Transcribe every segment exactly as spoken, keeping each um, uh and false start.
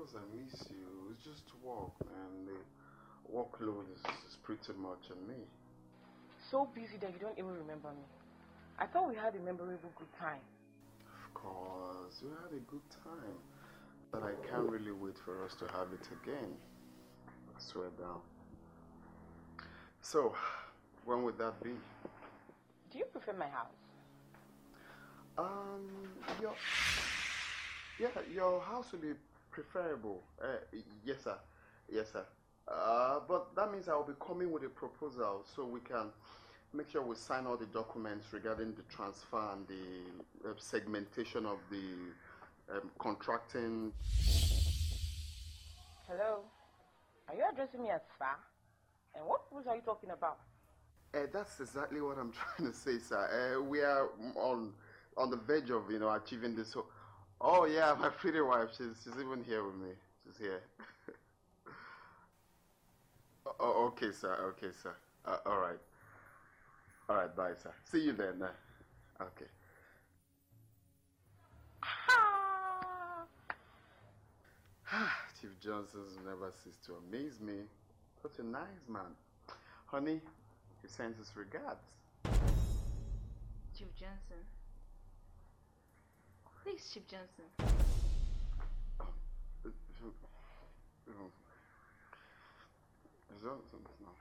course I miss you. It's just work, and the workload is, is pretty much on me. So busy that you don't even remember me. I thought we had a memorable good time. Of course, we had a good time. But I can't really wait for us to have it again. I swear down. So, when would that be? Do you prefer my house? Um, your... Yeah, your house would be preferable. Uh, yes, sir. Yes, sir. Uh, but that means I'll be coming with a proposal so we can make sure we sign all the documents regarding the transfer and the uh, segmentation of the um, contracting. Hello? Are you addressing me as sir? And what rules are you talking about? Uh, that's exactly what I'm trying to say, sir. Uh, we are on on the verge of, you know, achieving this. So, oh yeah, my pretty wife. She's she's even here with me. She's here. Oh, okay, sir. Okay, sir. Uh, all right. All right. Bye, sir. See you then. Uh, okay. Chief Johnson's never ceased to amaze me. Such a nice man. Honey, he sends his regards. Chief Johnson. Who is Chief Johnson? Johnson, no.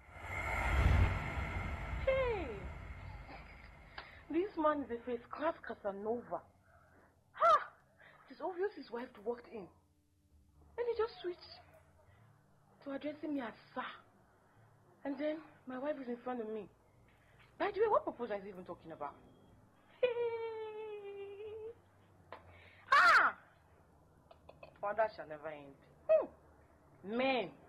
Hey! This man is a first-class Casanova. Ha! It is obvious his wife walked in. And he just switched to addressing me as sir. And then my wife is in front of me. By the way, what proposal is he even talking about? Hey! Ah! Well, that shall never end. Hmm. Men!